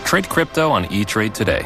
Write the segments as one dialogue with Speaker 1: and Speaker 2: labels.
Speaker 1: Trade crypto on E-Trade today.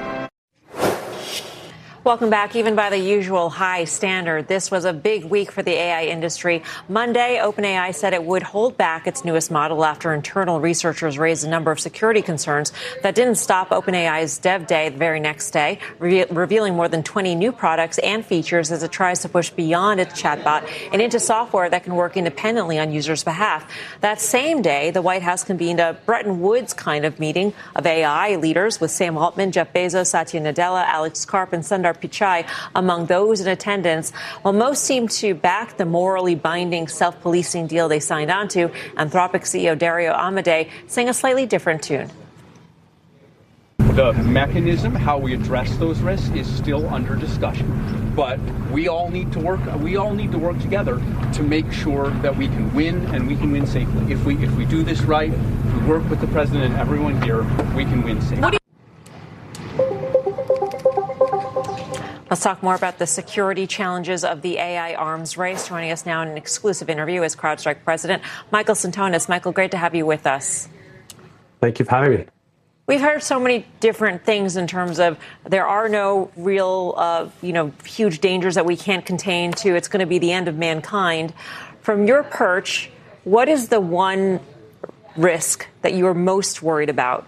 Speaker 2: Welcome back. Even by the usual high standard, this was a big week for the AI industry. Monday, OpenAI said it would hold back its newest model after internal researchers raised a number of security concerns. That didn't stop OpenAI's Dev Day the very next day, revealing more than 20 new products and features as it tries to push beyond its chatbot and into software that can work independently on users' behalf. That same day, the White House convened a Bretton Woods kind of meeting of AI leaders with Sam Altman, Jeff Bezos, Satya Nadella, Alex Karp, and Sundar Pichai among those in attendance. While most seem to back the morally binding self-policing deal they signed onto, Anthropic CEO Dario Amodei sang a slightly different tune.
Speaker 3: The mechanism, how we address those risks, is still under discussion. But we all need to work. We all need to work together to make sure that we can win, and we can win safely. If we do this right, if we work with the president and everyone here, we can win safely.
Speaker 2: Let's talk more about the security challenges of the AI arms race. Joining us now in an exclusive interview is CrowdStrike President Michael Sentonas. Michael, great to have you with us.
Speaker 4: Thank you for having me.
Speaker 2: We've heard so many different things in terms of there are no real, huge dangers that we can't contain to it's going to be the end of mankind. From your perch, what is the one risk that you are most worried about?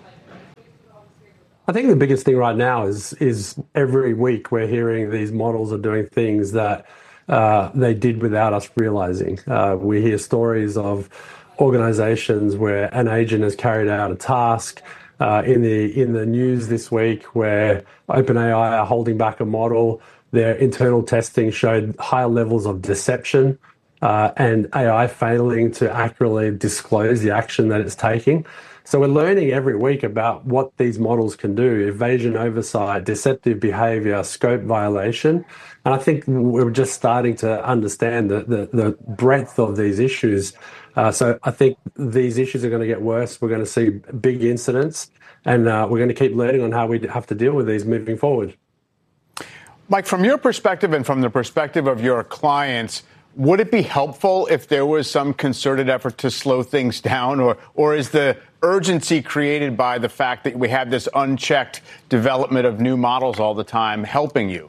Speaker 4: I think the biggest thing right now is every week we're hearing these models are doing things that they did without us realizing. We hear stories of organizations where an agent has carried out a task in the news this week where OpenAI are holding back a model. Their internal testing showed higher levels of deception and AI failing to accurately disclose the action that it's taking. So we're learning every week about what these models can do: evasion, oversight, deceptive behavior, scope violation. And I think we're just starting to understand the breadth of these issues. So I think these issues are going to get worse. We're going to see big incidents, and we're going to keep learning on how we have to deal with these moving forward.
Speaker 5: Mike, from your perspective and from the perspective of your clients, would it be helpful if there was some concerted effort to slow things down, or is the urgency created by the fact that we have this unchecked development of new models all the time helping you?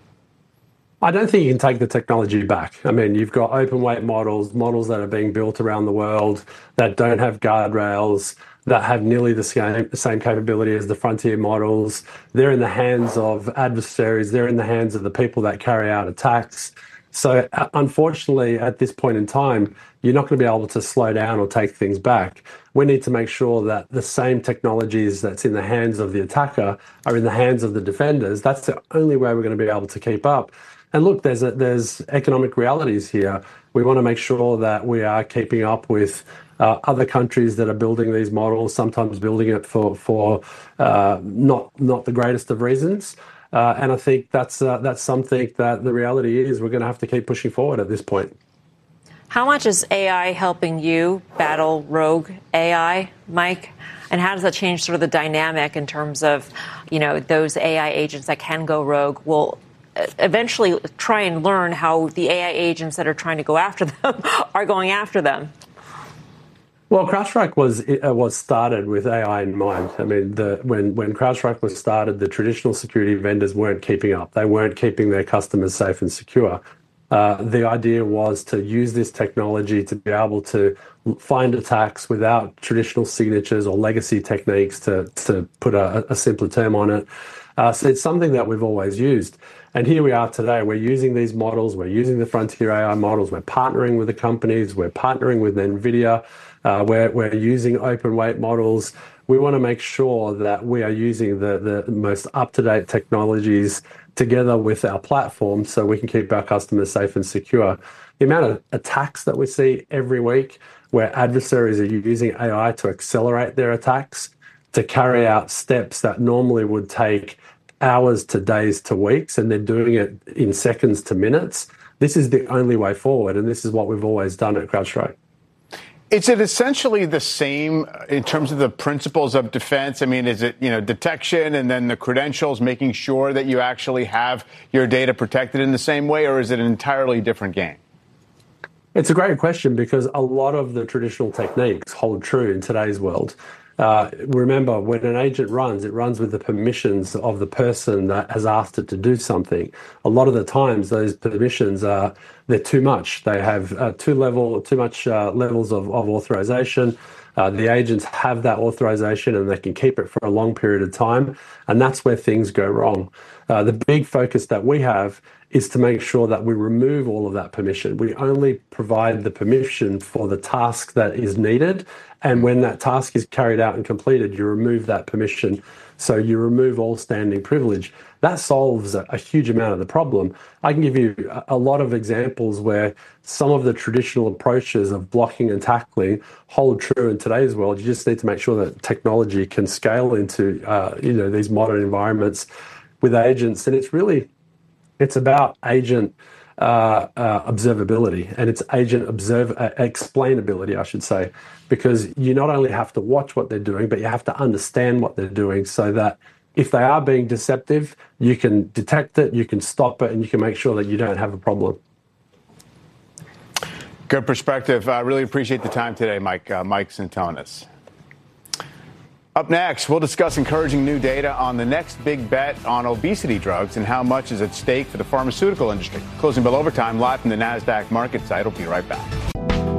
Speaker 4: I don't think you can take the technology back. I mean, you've got open weight models that are being built around the world that don't have guardrails, that have nearly the same capability as the frontier models. They're in the hands of adversaries. They're in the hands of the people that carry out attacks. So unfortunately, at this point in time, you're not going to be able to slow down or take things back. We need to make sure that the same technologies that's in the hands of the attacker are in the hands of the defenders. That's the only way we're going to be able to keep up. And look, there's economic realities here. We want to make sure that we are keeping up with other countries that are building these models, sometimes building it for not the greatest of reasons. And I think that's something that the reality is we're going to have to keep pushing forward at this point.
Speaker 2: How much is AI helping you battle rogue AI, Mike? And how does that change sort of the dynamic in terms of, those AI agents that can go rogue will eventually try and learn how the AI agents that are trying to go after them are going after them?
Speaker 4: Well, CrowdStrike was started with AI in mind. I mean, when CrowdStrike was started, the traditional security vendors weren't keeping up. They weren't keeping their customers safe and secure. The idea was to use this technology to be able to find attacks without traditional signatures or legacy techniques, to put a simpler term on it. So it's something that we've always used. And here we are today. We're using these models. We're using the frontier AI models. We're partnering with the companies. We're partnering with NVIDIA. We're using open weight models. We want to make sure that we are using the most up-to-date technologies together with our platform so we can keep our customers safe and secure. The amount of attacks that we see every week where adversaries are using AI to accelerate their attacks, to carry out steps that normally would take hours to days to weeks, and they're doing it in seconds to minutes. This is the only way forward, and this is what we've always done at CrowdStrike.
Speaker 5: Is it essentially the same in terms of the principles of defense? I mean, is it, detection and then the credentials, making sure that you actually have your data protected in the same way, or is it an entirely different game?
Speaker 4: It's a great question because a lot of the traditional techniques hold true in today's world. Remember, when an agent runs, it runs with the permissions of the person that has asked it to do something. A lot of the times, those permissions they're too much. They have too much levels of authorization. The agents have that authorization and they can keep it for a long period of time, and that's where things go wrong. The big focus that we have is to make sure that we remove all of that permission. We only provide the permission for the task that is needed, and when that task is carried out and completed, you remove that permission. So you remove all standing privilege. That solves a huge amount of the problem. I can give you a lot of examples where some of the traditional approaches of blocking and tackling hold true in today's world. You just need to make sure that technology can scale into these modern environments with agents, and it's about agent observability, and it's agent explainability, I should say, because you not only have to watch what they're doing, but you have to understand what they're doing so that if they are being deceptive, you can detect it, you can stop it, and you can make sure that you don't have a problem.
Speaker 5: Good perspective. I really appreciate the time today, Mike Sentonas. Up next, we'll discuss encouraging new data on the next big bet on obesity drugs and how much is at stake for the pharmaceutical industry. Closing bell overtime live from the NASDAQ market site. We'll be right back.